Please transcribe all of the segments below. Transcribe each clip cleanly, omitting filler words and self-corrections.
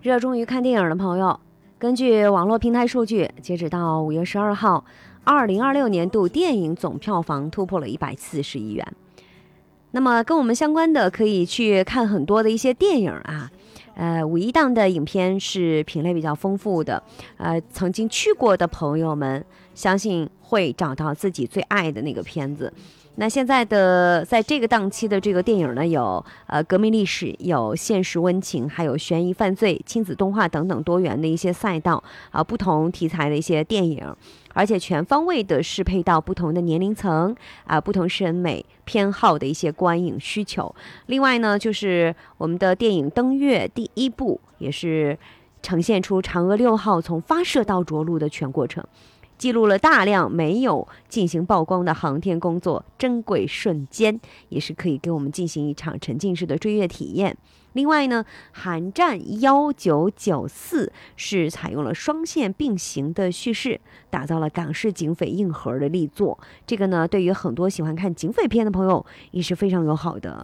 热衷于看电影的朋友，根据网络平台数据，截止到5月12号，2026年度电影总票房突破了140亿元。那么跟我们相关的，可以去看很多的一些电影啊。五一档的影片是品类比较丰富的，曾经去过的朋友们，相信会找到自己最爱的那个片子。那现在的在这个档期的这个电影呢，有革命历史，有现实温情，还有悬疑犯罪、亲子动画等等多元的一些赛道啊，不同题材的一些电影，而且全方位的适配到不同的年龄层啊，不同审美偏好的一些观影需求。另外呢，就是我们的电影登月第一部，也是呈现出嫦娥6号从发射到着陆的全过程。记录了大量没有进行曝光的航天工作珍贵瞬间，也是可以给我们进行一场沉浸式的追阅体验。另外呢，寒战1994是采用了双线并行的叙事，打造了港式警匪硬核的力作。这个呢，对于很多喜欢看警匪片的朋友也是非常友好的。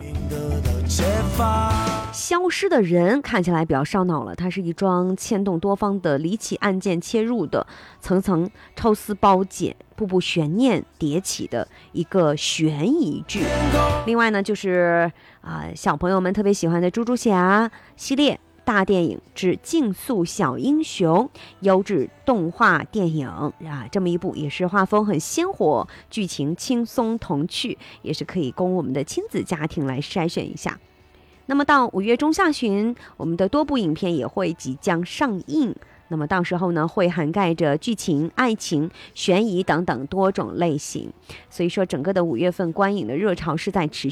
消失的人看起来比较烧脑了，它是一桩牵动多方的离奇案件切入的，层层抽丝剥茧，步步悬念迭起的一个悬疑剧。另外呢，就是小朋友们特别喜欢的猪猪侠系列大电影之竞速小英雄优质动画电影啊，这么一部也是画风很鲜活，剧情轻松童趣，也是可以供我们的亲子家庭来筛选一下。那么到5月中下旬，我们的多部影片也会即将上映，那么到时候呢，会涵盖着剧情、爱情、悬疑等等多种类型。所以说整个的5月份观影的热潮是在持